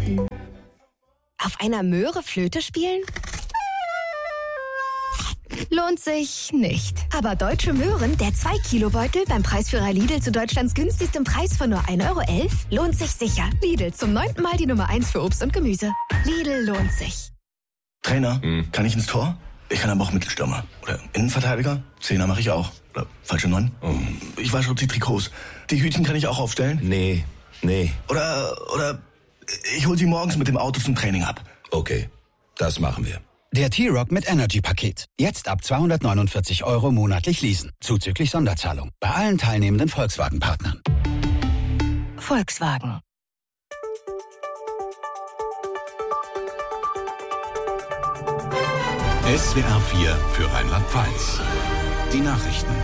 Auf einer Möhre Flöte spielen? Lohnt sich nicht. Aber Deutsche Möhren, der 2-Kilo-Beutel beim Preisführer Lidl zu Deutschlands günstigstem Preis von nur 1,11 € lohnt sich sicher. Lidl, zum 9. Mal die Nummer 1 für Obst und Gemüse. Lidl lohnt sich. Trainer, kann ich ins Tor? Ich kann aber auch Mittelstürmer. Oder Innenverteidiger? Zehner mache ich auch. Oder falsche 9? Ich wasche auch die Trikots. Die Hütchen kann ich auch aufstellen? Nee. Oder ich hol sie morgens mit dem Auto zum Training ab. Okay, das machen wir. Der T-Roc mit Energy-Paket. Jetzt ab 249 € monatlich leasen. Zuzüglich Sonderzahlung. Bei allen teilnehmenden Volkswagen-Partnern. Volkswagen. SWR 4 für Rheinland-Pfalz. Die Nachrichten.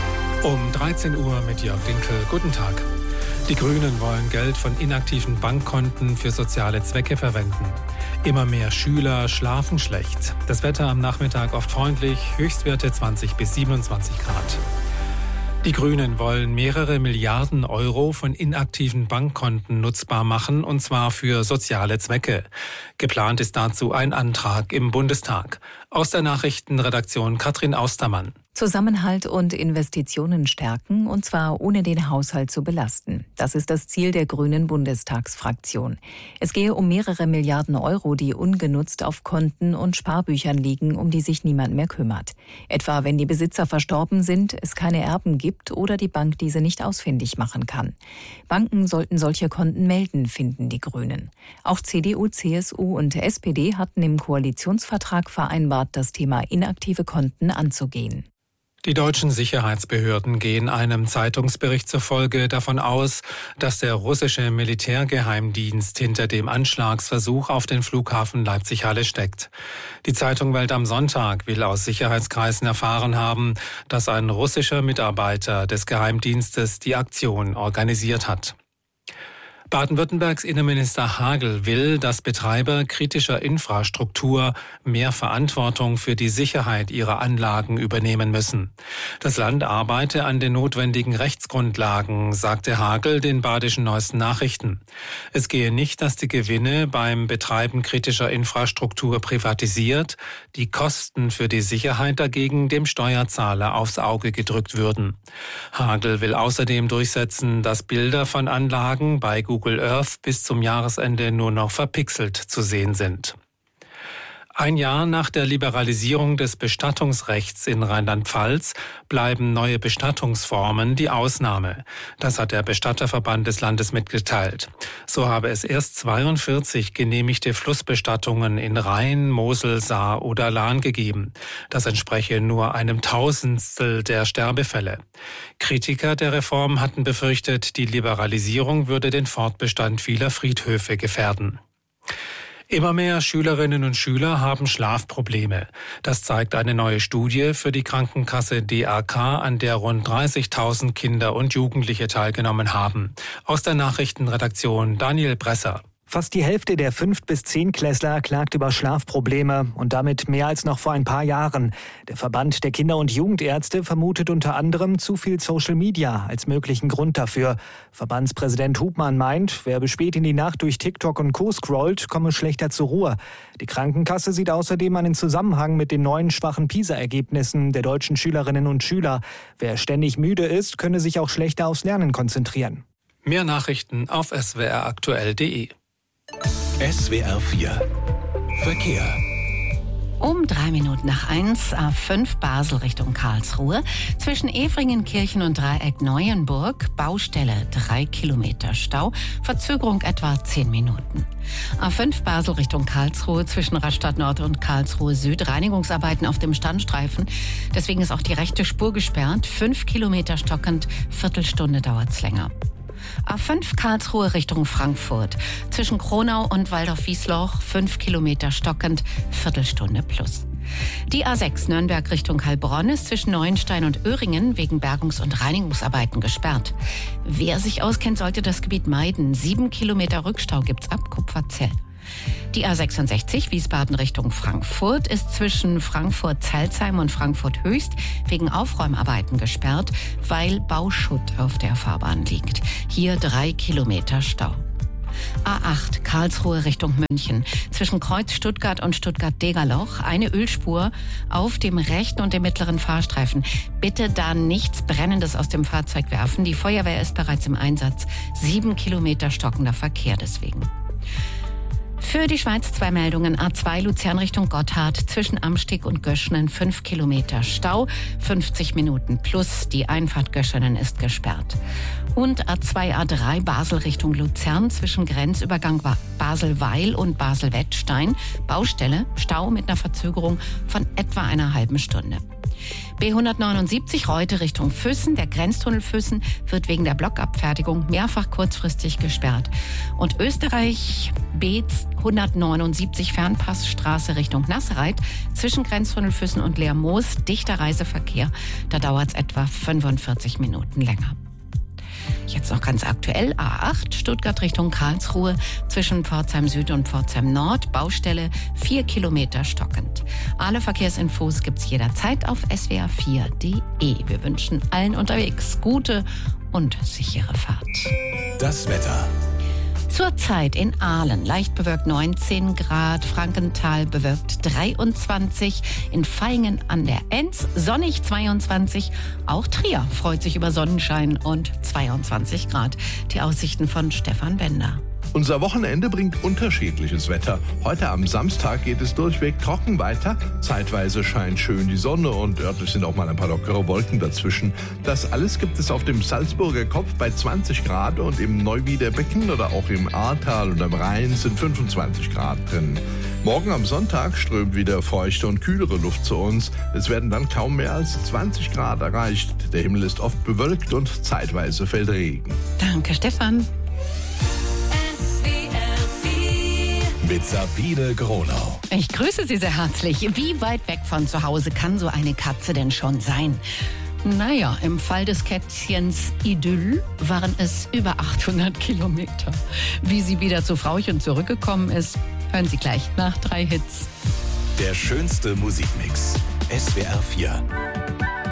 Um 13 Uhr mit Jörg Dinkel. Guten Tag. Die Grünen wollen Geld von inaktiven Bankkonten für soziale Zwecke verwenden. Immer mehr Schüler schlafen schlecht. Das Wetter am Nachmittag oft freundlich, Höchstwerte 20 bis 27 Grad. Die Grünen wollen mehrere Milliarden Euro von inaktiven Bankkonten nutzbar machen, und zwar für soziale Zwecke. Geplant ist dazu ein Antrag im Bundestag. Aus der Nachrichtenredaktion Katrin Austermann. Zusammenhalt und Investitionen stärken, und zwar ohne den Haushalt zu belasten. Das ist das Ziel der Grünen Bundestagsfraktion. Es gehe um mehrere Milliarden Euro, die ungenutzt auf Konten und Sparbüchern liegen, um die sich niemand mehr kümmert. Etwa wenn die Besitzer verstorben sind, es keine Erben gibt oder die Bank diese nicht ausfindig machen kann. Banken sollten solche Konten melden, finden die Grünen. Auch CDU, CSU und SPD hatten im Koalitionsvertrag vereinbart, das Thema inaktive Konten anzugehen. Die deutschen Sicherheitsbehörden gehen einem Zeitungsbericht zufolge davon aus, dass der russische Militärgeheimdienst hinter dem Anschlagsversuch auf den Flughafen Leipzig-Halle steckt. Die Zeitung Welt am Sonntag will aus Sicherheitskreisen erfahren haben, dass ein russischer Mitarbeiter des Geheimdienstes die Aktion organisiert hat. Baden-Württembergs Innenminister Hagel will, dass Betreiber kritischer Infrastruktur mehr Verantwortung für die Sicherheit ihrer Anlagen übernehmen müssen. Das Land arbeite an den notwendigen Rechtsgrundlagen, sagte Hagel den Badischen Neuesten Nachrichten. Es gehe nicht, dass die Gewinne beim Betreiben kritischer Infrastruktur privatisiert, die Kosten für die Sicherheit dagegen dem Steuerzahler aufs Auge gedrückt würden. Hagel will außerdem durchsetzen, dass Bilder von Anlagen bei Google Earth bis zum Jahresende nur noch verpixelt zu sehen sind. Ein Jahr nach der Liberalisierung des Bestattungsrechts in Rheinland-Pfalz bleiben neue Bestattungsformen die Ausnahme. Das hat der Bestatterverband des Landes mitgeteilt. So habe es erst 42 genehmigte Flussbestattungen in Rhein, Mosel, Saar oder Lahn gegeben. Das entspreche nur einem Tausendstel der Sterbefälle. Kritiker der Reform hatten befürchtet, die Liberalisierung würde den Fortbestand vieler Friedhöfe gefährden. Immer mehr Schülerinnen und Schüler haben Schlafprobleme. Das zeigt eine neue Studie für die Krankenkasse DAK, an der rund 30.000 Kinder und Jugendliche teilgenommen haben. Aus der Nachrichtenredaktion Daniel Bresser. Fast die Hälfte der 5- bis 10-Klässler klagt über Schlafprobleme und damit mehr als noch vor ein paar Jahren. Der Verband der Kinder- und Jugendärzte vermutet unter anderem zu viel Social Media als möglichen Grund dafür. Verbandspräsident Hubmann meint, wer bis spät in die Nacht durch TikTok und Co. scrollt, komme schlechter zur Ruhe. Die Krankenkasse sieht außerdem einen Zusammenhang mit den neuen schwachen PISA-Ergebnissen der deutschen Schülerinnen und Schüler. Wer ständig müde ist, könne sich auch schlechter aufs Lernen konzentrieren. Mehr Nachrichten auf swraktuell.de. SWR 4 Verkehr. Um 1:03 A5 Basel Richtung Karlsruhe. Zwischen Efringenkirchen und Dreieck Neuenburg. Baustelle 3 Kilometer Stau. Verzögerung etwa 10 Minuten. A5 Basel Richtung Karlsruhe. Zwischen Rastatt Nord und Karlsruhe Süd. Reinigungsarbeiten auf dem Standstreifen. Deswegen ist auch die rechte Spur gesperrt. 5 Kilometer stockend. Viertelstunde dauert's länger. A5 Karlsruhe Richtung Frankfurt. Zwischen Kronau und Waldorf-Wiesloch 5 Kilometer stockend, Viertelstunde plus. Die A6 Nürnberg Richtung Heilbronn ist zwischen Neuenstein und Öhringen wegen Bergungs- und Reinigungsarbeiten gesperrt. Wer sich auskennt, sollte das Gebiet meiden. 7 Kilometer Rückstau gibt's ab Kupferzell. Die A66 Wiesbaden Richtung Frankfurt ist zwischen Frankfurt-Zelzheim und Frankfurt-Höchst wegen Aufräumarbeiten gesperrt, weil Bauschutt auf der Fahrbahn liegt. Hier 3 Kilometer Stau. A8 Karlsruhe Richtung München. Zwischen Kreuz Stuttgart und Stuttgart-Degerloch eine Ölspur auf dem rechten und dem mittleren Fahrstreifen. Bitte da nichts Brennendes aus dem Fahrzeug werfen. Die Feuerwehr ist bereits im Einsatz. 7 Kilometer stockender Verkehr deswegen. Für die Schweiz 2 Meldungen. A2 Luzern Richtung Gotthard. Zwischen Amsteg und Göschenen 5 Kilometer Stau. 50 Minuten plus. Die Einfahrt Göschenen ist gesperrt. Und A2 A3 Basel Richtung Luzern. Zwischen Grenzübergang Basel-Weil und Basel-Wettstein. Baustelle. Stau mit einer Verzögerung von etwa einer halben Stunde. B179 Reute Richtung Füssen. Der Grenztunnel Füssen wird wegen der Blockabfertigung mehrfach kurzfristig gesperrt. Und Österreich B179 Fernpassstraße Richtung Nassereit. Zwischen Grenztunnel Füssen und Lermoos dichter Reiseverkehr. Da dauert es etwa 45 Minuten länger. Jetzt noch ganz aktuell, A8 Stuttgart Richtung Karlsruhe, zwischen Pforzheim Süd und Pforzheim Nord, Baustelle 4 Kilometer stockend. Alle Verkehrsinfos gibt's jederzeit auf swr4.de. Wir wünschen allen unterwegs gute und sichere Fahrt. Das Wetter. Zurzeit in Aalen leicht bewölkt 19 Grad, Frankenthal bewölkt 23, in Vaihingen an der Enz sonnig 22, auch Trier freut sich über Sonnenschein und 22 Grad. Die Aussichten von Stefan Bender. Unser Wochenende bringt unterschiedliches Wetter. Heute am Samstag geht es durchweg trocken weiter. Zeitweise scheint schön die Sonne und örtlich sind auch mal ein paar lockere Wolken dazwischen. Das alles gibt es auf dem Salzburger Kopf bei 20 Grad und im Neuwieder Becken oder auch im Ahrtal und am Rhein sind 25 Grad drin. Morgen am Sonntag strömt wieder feuchte und kühlere Luft zu uns. Es werden dann kaum mehr als 20 Grad erreicht. Der Himmel ist oft bewölkt und zeitweise fällt Regen. Danke, Stefan. Mit Sabine Gronau. Ich grüße Sie sehr herzlich. Wie weit weg von zu Hause kann so eine Katze denn schon sein? Naja, im Fall des Kätzchens Idyll waren es über 800 Kilometer. Wie sie wieder zu Frauchen zurückgekommen ist, hören Sie gleich nach 3 Hits. Der schönste Musikmix. SWR 4.